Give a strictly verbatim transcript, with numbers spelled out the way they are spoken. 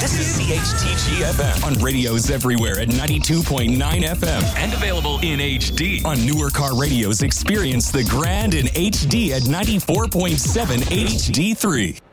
This is C H T G F M on radios everywhere at ninety-two point nine F M and available in H D. On newer car radios, experience the grand in H D at ninety-four point seven H D three.